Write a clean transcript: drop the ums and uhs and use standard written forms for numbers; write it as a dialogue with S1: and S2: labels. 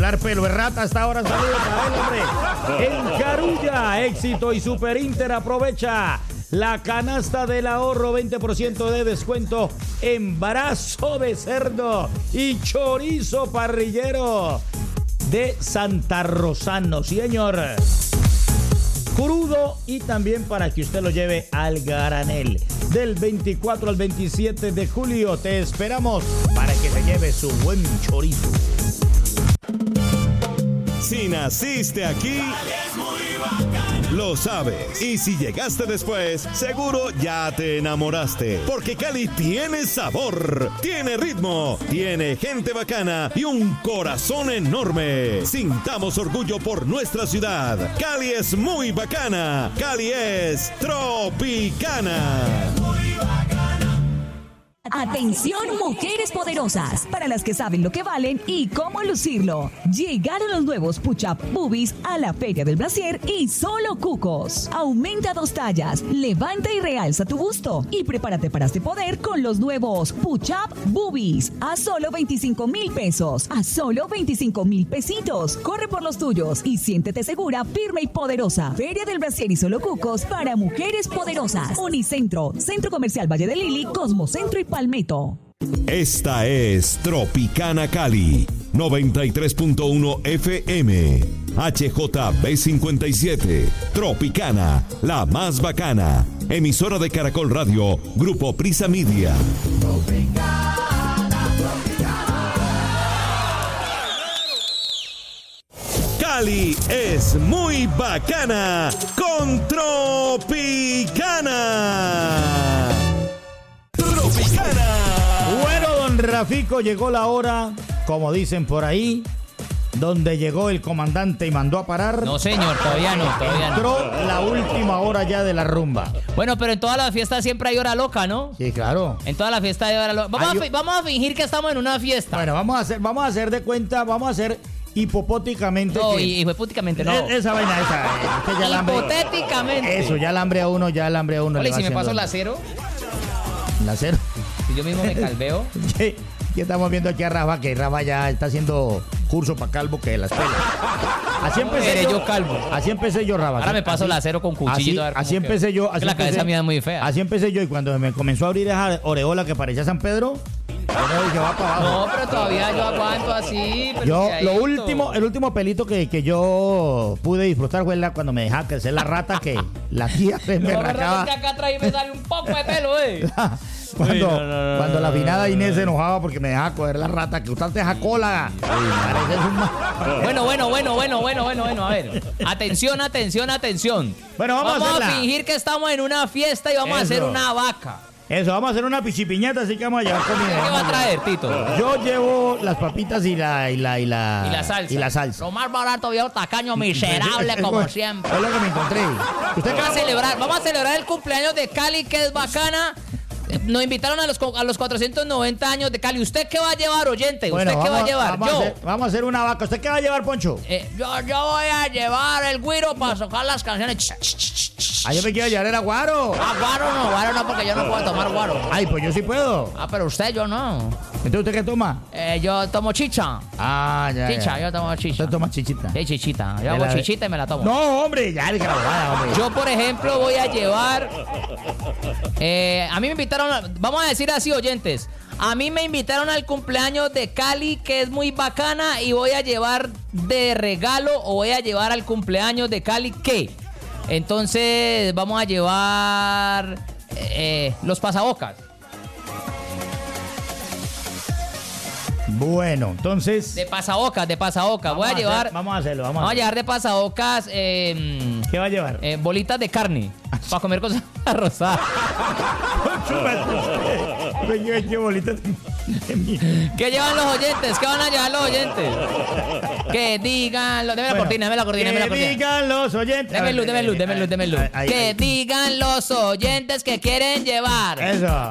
S1: espectacular pelo de rata hasta ahora. Saludos a él, hombre. En Carulla, Éxito y Super Inter aprovecha la canasta del ahorro, 20% de descuento en brazo de cerdo y chorizo parrillero de Santa Rosano, señor. Crudo y también para que usted lo lleve al granel. Del 24 al 27 de julio te esperamos para que te lleve su buen chorizo.
S2: Si naciste aquí, lo sabes. Y si llegaste después, seguro ya te enamoraste. Porque Cali tiene sabor, tiene ritmo, tiene gente bacana y un corazón enorme. Sintamos orgullo por nuestra ciudad. Cali es muy bacana. Cali es tropicana.
S3: Atención, mujeres poderosas, para las que saben lo que valen y cómo lucirlo. Llegaron los nuevos Push-Up Boobies a la Feria del Brasier y solo cucos. Aumenta 2 tallas, levanta y realza tu busto y prepárate para este poder con los nuevos Push-Up Boobies a solo 25,000 pesos, a solo 25,000 pesitos. Corre por los tuyos y siéntete segura, firme y poderosa. Feria del Brasier y solo cucos para mujeres poderosas. Unicentro, Centro Comercial Valle de Lili, Cosmocentro y Palmetto.
S2: Esta es Tropicana Cali, 93.1 FM, HJB57, Tropicana, la más bacana, emisora de Caracol Radio, Grupo Prisa Media. Cali es muy bacana con Tropicana.
S1: Bueno, don Rafico, llegó la hora, como dicen por ahí, donde llegó el comandante y mandó a parar.
S4: No, señor, todavía no.
S1: Entró la última hora ya de la rumba.
S4: Bueno, pero en todas las fiestas siempre hay hora loca, ¿no?
S1: Sí, claro.
S4: En todas las fiestas hay hora loca. Vamos a fingir que estamos en una fiesta.
S1: Bueno, vamos a hacer de cuenta, vamos a hacer hipopóticamente.
S4: No, hipopóticamente no.
S1: Esa vaina, que ya
S4: hipotéticamente.
S1: Eso, ya el hambre a uno.
S4: Oye, si me paso la cero.
S1: La cero.
S4: Si yo mismo me calveo.
S1: Sí, y estamos viendo aquí a Rafa, que Rafa ya está haciendo curso para calvo que las pelas. Así empecé yo calvo. Así empecé yo, Rafa.
S4: Ahora me paso la cero con cuchillo.
S1: Así empecé yo.
S4: La cabeza mía es muy fea.
S1: Así empecé yo y cuando me comenzó a abrir esa oreola que parecía San Pedro, yo dije, va para abajo.
S4: No, pero todavía yo aguanto así.
S1: Yo, el último pelito que yo pude disfrutar fue cuando me dejaba crecer la rata que la tía me racaba.
S4: Que acá atrás me sale un poco de pelo,
S1: Cuando la finada Inés se enojaba porque me dejaba coger la rata, que usted te deja cola.
S4: Bueno. A ver. Atención.
S1: Bueno, vamos
S4: a fingir que estamos en una fiesta y vamos a hacer una vaca.
S1: Eso, vamos a hacer una pichipiñata, así que vamos a llevar comida.
S4: ¿Qué va a traer, Tito?
S1: Yo llevo las papitas y la salsa.
S4: Lo más barato, viejo tacaño, miserable, como siempre.
S1: Es lo que me encontré.
S4: Vamos a celebrar el cumpleaños de Cali, que es bacana. Nos invitaron a los 490 años de Cali. ¿Usted qué va a llevar, oyente? ¿Usted qué va a llevar?
S1: Vamos a hacer una vaca. ¿Usted qué va a llevar, Poncho?
S4: Yo voy a llevar el güiro para tocar las canciones.
S1: Yo me quiero llevar el aguaro.
S4: Guaro no, porque yo no puedo tomar guaro.
S1: Ay, pues yo sí puedo.
S4: Pero yo no.
S1: ¿Entonces usted qué toma?
S4: Yo tomo chicha.
S1: Ya.
S4: Yo tomo chicha.
S1: ¿Usted toma chichita?
S4: Sí, chichita. Yo hago chichita y me la tomo.
S1: No, hombre, ya, hombre.
S4: Yo, por ejemplo, voy a llevar... a mí me invitaron... Vamos a decir así, oyentes. A mí me invitaron al cumpleaños de Cali, que es muy bacana, y voy a llevar de regalo, o voy a llevar al cumpleaños de Cali, ¿qué? Entonces, vamos a llevar los pasabocas.
S1: Bueno, entonces...
S4: De pasabocas. Voy a llevar...
S1: Vamos a hacerlo.
S4: Vamos a llevar de pasabocas...
S1: ¿Qué va a llevar?
S4: Bolitas de carne. Para comer cosas rosadas.
S1: ¿Qué bolitas?
S4: ¿Qué llevan los oyentes? ¿Qué van a llevar los oyentes? Que digan... Deme la cortina.
S1: Que digan los oyentes.
S4: Deme luz. Que digan los oyentes que quieren llevar.
S1: Eso.